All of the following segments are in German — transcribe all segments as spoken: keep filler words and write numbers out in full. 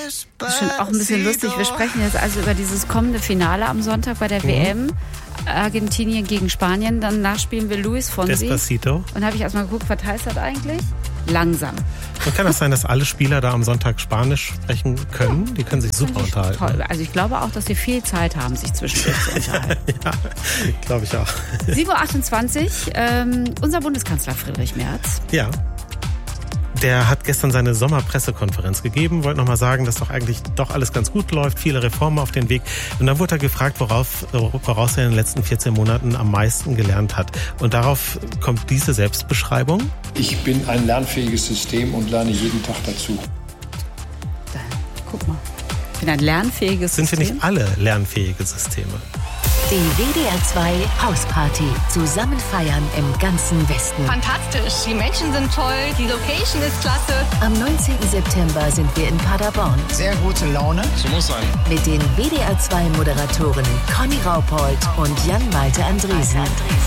Das ist schon auch ein bisschen lustig. Wir sprechen jetzt also über dieses kommende Finale am Sonntag bei der mhm. W M. Argentinien gegen Spanien. Danach spielen wir Luis Fonsi. Despacito. Und habe ich erstmal geguckt, was heißt das eigentlich? Langsam. Und kann das sein, dass alle Spieler da am Sonntag Spanisch sprechen können? Ja, die können sich super unterhalten. Toll. Also ich glaube auch, dass sie viel Zeit haben, sich zwischendurch zu unterhalten. Ja, glaube ich auch. sieben Uhr achtundzwanzig, ähm, unser Bundeskanzler Friedrich Merz. Ja. Der hat gestern seine Sommerpressekonferenz gegeben, wollte nochmal sagen, dass doch eigentlich doch alles ganz gut läuft, viele Reformen auf den Weg. Und dann wurde er gefragt, worauf, woraus er in den letzten vierzehn Monaten am meisten gelernt hat. Und darauf kommt diese Selbstbeschreibung. Ich bin ein lernfähiges System und lerne jeden Tag dazu. Da, guck mal, ich bin ein lernfähiges Sind System. Sind wir nicht alle lernfähige Systeme? Die W D R zwei Hausparty. Zusammen feiern im ganzen Westen. Fantastisch. Die Menschen sind toll. Die Location ist klasse. Am neunzehnten September sind wir in Paderborn. Sehr gute Laune. So muss sein. Mit den W D R zwei Moderatoren Conny Raupold und Jan-Malte Andresen.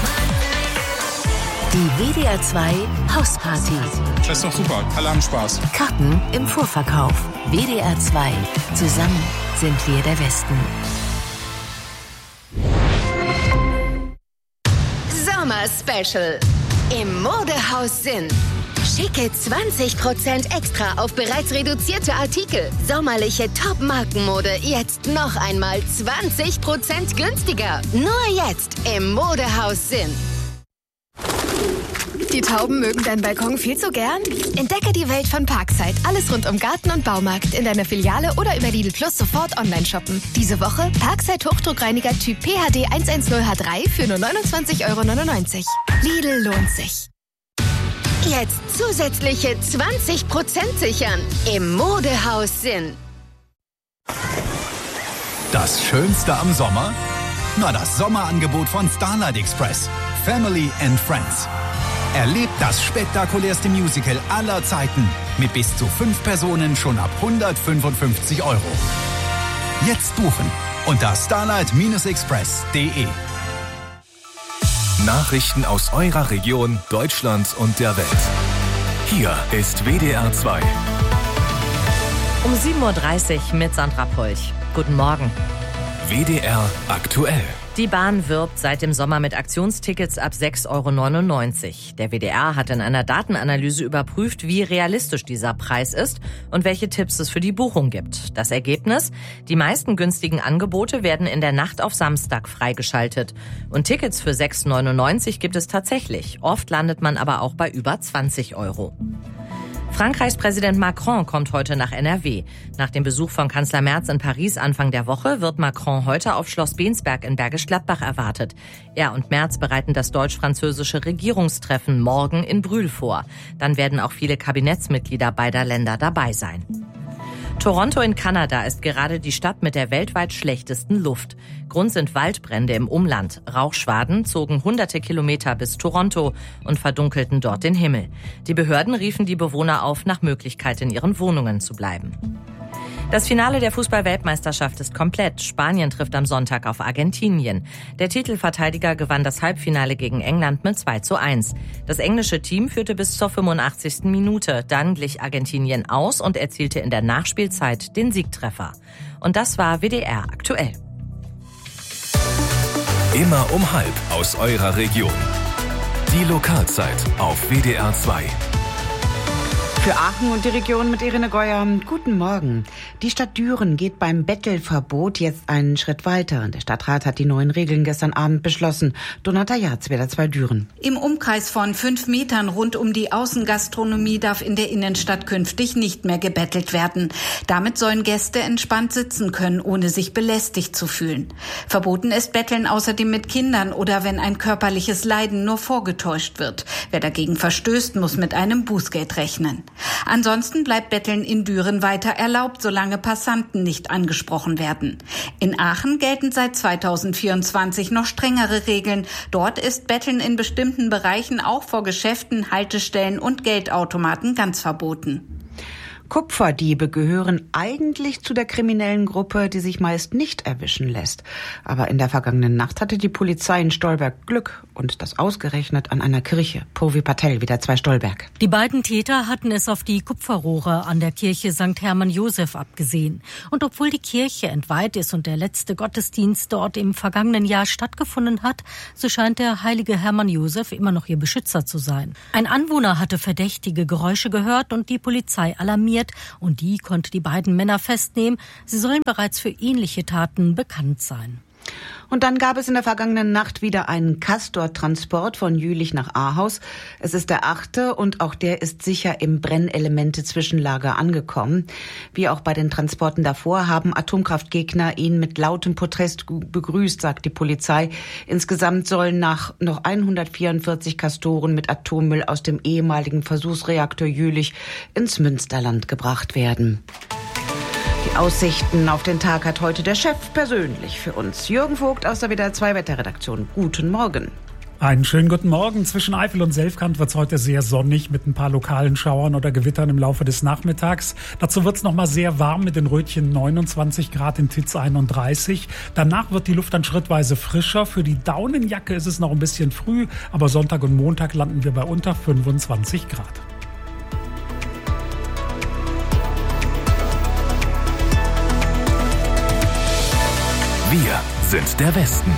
Die W D R zwei Hausparty. Das ist doch super. Alle haben Spaß. Karten im Vorverkauf. W D R zwei. Zusammen sind wir der Westen. Sommer Special im Modehaus Sinn. Schicke zwanzig Prozent extra auf bereits reduzierte Artikel. Sommerliche Top-Markenmode jetzt noch einmal zwanzig Prozent günstiger. Nur jetzt im Modehaus Sinn. Die Tauben mögen deinen Balkon viel zu gern? Entdecke die Welt von Parkside. Alles rund um Garten und Baumarkt in deiner Filiale oder über Lidl Plus sofort online shoppen. Diese Woche Parkside Hochdruckreiniger Typ P H D hundertzehn H drei für nur neunundzwanzig Euro neunundneunzig. Lidl lohnt sich. Jetzt zusätzliche zwanzig Prozent sichern im Modehaus Sinn. Das Schönste am Sommer? Na, das Sommerangebot von Starlight Express. Family and Friends. Erlebt das spektakulärste Musical aller Zeiten mit bis zu fünf Personen schon ab hundertfünfundfünfzig Euro. Jetzt buchen unter starlight express punkt de. Nachrichten aus eurer Region, Deutschland und der Welt. Hier ist W D R zwei. Um sieben Uhr dreißig mit Sandra Polch. Guten Morgen. W D R aktuell. Die Bahn wirbt seit dem Sommer mit Aktionstickets ab sechs Euro neunundneunzig. Der W D R hat in einer Datenanalyse überprüft, wie realistisch dieser Preis ist und welche Tipps es für die Buchung gibt. Das Ergebnis? Die meisten günstigen Angebote werden in der Nacht auf Samstag freigeschaltet. Und Tickets für sechs Euro neunundneunzig gibt es tatsächlich. Oft landet man aber auch bei über zwanzig Euro. Frankreichs Präsident Macron kommt heute nach N R W. Nach dem Besuch von Kanzler Merz in Paris Anfang der Woche wird Macron heute auf Schloss Bensberg in Bergisch Gladbach erwartet. Er und Merz bereiten das deutsch-französische Regierungstreffen morgen in Brühl vor. Dann werden auch viele Kabinettsmitglieder beider Länder dabei sein. Toronto in Kanada ist gerade die Stadt mit der weltweit schlechtesten Luft. Grund sind Waldbrände im Umland. Rauchschwaden zogen hunderte Kilometer bis Toronto und verdunkelten dort den Himmel. Die Behörden riefen die Bewohner auf, nach Möglichkeit in ihren Wohnungen zu bleiben. Das Finale der Fußball-Weltmeisterschaft ist komplett. Spanien trifft am Sonntag auf Argentinien. Der Titelverteidiger gewann das Halbfinale gegen England mit zwei zu eins. Das englische Team führte bis zur fünfundachtzigsten Minute. Dann glich Argentinien aus und erzielte in der Nachspielzeit den Siegtreffer. Und das war W D R aktuell. Immer um halb aus eurer Region. Die Lokalzeit auf W D R zwei. Für Aachen und die Region mit Irene Geuer. Guten Morgen. Die Stadt Düren geht beim Bettelverbot jetzt einen Schritt weiter. Der Stadtrat hat die neuen Regeln gestern Abend beschlossen. Donata Jatz, W D R zwei Düren. Im Umkreis von fünf Metern rund um die Außengastronomie darf in der Innenstadt künftig nicht mehr gebettelt werden. Damit sollen Gäste entspannt sitzen können, ohne sich belästigt zu fühlen. Verboten ist Betteln außerdem mit Kindern oder wenn ein körperliches Leiden nur vorgetäuscht wird. Wer dagegen verstößt, muss mit einem Bußgeld rechnen. Ansonsten bleibt Betteln in Düren weiter erlaubt, solange Passanten nicht angesprochen werden. In Aachen gelten seit zweitausendvierundzwanzig noch strengere Regeln. Dort ist Betteln in bestimmten Bereichen auch vor Geschäften, Haltestellen und Geldautomaten ganz verboten. Kupferdiebe gehören eigentlich zu der kriminellen Gruppe, die sich meist nicht erwischen lässt. Aber in der vergangenen Nacht hatte die Polizei in Stolberg Glück und das ausgerechnet an einer Kirche. Purvi Patel, wieder zwei Stolberg. Die beiden Täter hatten es auf die Kupferrohre an der Kirche Sankt Hermann Josef abgesehen. Und obwohl die Kirche entweiht ist und der letzte Gottesdienst dort im vergangenen Jahr stattgefunden hat, so scheint der heilige Hermann Josef immer noch ihr Beschützer zu sein. Ein Anwohner hatte verdächtige Geräusche gehört und die Polizei alarmiert. Und die konnte die beiden Männer festnehmen. Sie sollen bereits für ähnliche Taten bekannt sein. Und dann gab es in der vergangenen Nacht wieder einen Castor-Transport von Jülich nach Ahaus. Es ist der achte und auch der ist sicher im Brennelemente-Zwischenlager angekommen. Wie auch bei den Transporten davor haben Atomkraftgegner ihn mit lautem Protest begrüßt, sagt die Polizei. Insgesamt sollen nach noch hundertvierundvierzig Castoren mit Atommüll aus dem ehemaligen Versuchsreaktor Jülich ins Münsterland gebracht werden. Die Aussichten auf den Tag hat heute der Chef persönlich für uns. Jürgen Vogt aus der W D R zwei Wetterredaktion. Guten Morgen. Einen schönen guten Morgen. Zwischen Eifel und Selfkant wird es heute sehr sonnig mit ein paar lokalen Schauern oder Gewittern im Laufe des Nachmittags. Dazu wird es nochmal sehr warm mit den Rötchen neunundzwanzig Grad, in Titz einunddreißig. Danach wird die Luft dann schrittweise frischer. Für die Daunenjacke ist es noch ein bisschen früh, aber Sonntag und Montag landen wir bei unter fünfundzwanzig Grad. Wir sind der Westen.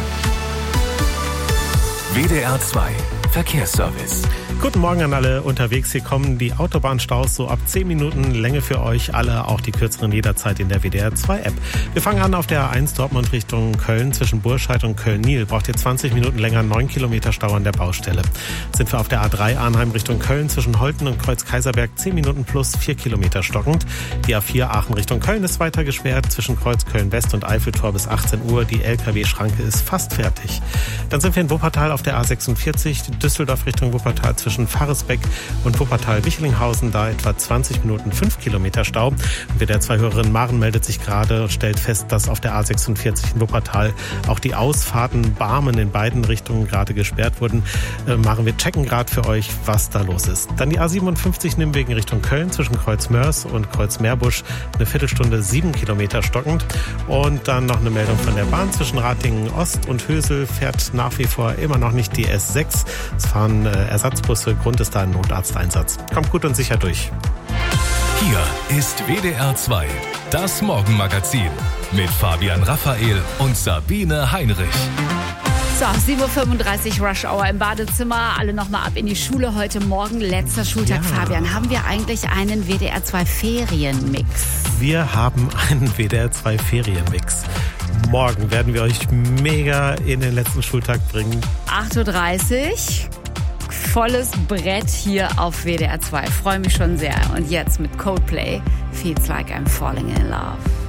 W D R zwei Verkehrsservice. Guten Morgen an alle unterwegs. Hier kommen die Autobahnstaus so ab zehn Minuten Länge für euch alle, auch die kürzeren jederzeit in der W D R zwei App. Wir fangen an auf der A eins Dortmund Richtung Köln zwischen Burscheid und Köln-Niel. Braucht ihr zwanzig Minuten länger, neun Kilometer Stau an der Baustelle. Sind wir auf der A drei Arnheim Richtung Köln zwischen Holten und Kreuz-Kaiserberg zehn Minuten plus vier Kilometer stockend. Die A vier Aachen Richtung Köln ist weiter gesperrt zwischen Kreuz Köln-West und Eiffeltor bis achtzehn Uhr. Die L K W-Schranke ist fast fertig. Dann sind wir in Wuppertal auf der A sechsundvierzig, Düsseldorf Richtung Wuppertal zwischen Pfarresbeck und Wuppertal-Wichelinghausen, da etwa zwanzig Minuten, fünf Kilometer Stau. Und W D R zwei Hörerin Maren meldet sich gerade und stellt fest, dass auf der A sechsundvierzig in Wuppertal auch die Ausfahrten Barmen in beiden Richtungen gerade gesperrt wurden. Äh, Maren, wir checken gerade für euch, was da los ist. Dann die A siebenundfünfzig Nimwegen Richtung Köln zwischen Kreuz-Mörs und Kreuz-Meerbusch, eine Viertelstunde, sieben Kilometer stockend. Und dann noch eine Meldung von der Bahn zwischen Ratingen Ost und Hösel fährt nach wie vor immer noch nicht die S sechs. Es fahren äh, Ersatzbusse, Grund ist da ein Notarzteinsatz. Kommt gut und sicher durch. Hier ist W D R zwei, das Morgenmagazin mit Fabian Raphael und Sabine Heinrich. So, sieben Uhr fünfunddreißig Rush Hour im Badezimmer. Alle nochmal ab in die Schule. Heute Morgen, letzter Schultag. Ja. Fabian, haben wir eigentlich einen W D R zwei Ferienmix? Wir haben einen W D R zwei Ferienmix. Morgen werden wir euch mega in den letzten Schultag bringen. acht Uhr dreißig. Volles Brett hier auf W D R zwei. Freue mich schon sehr. Und jetzt mit Coldplay. Feels like I'm falling in love.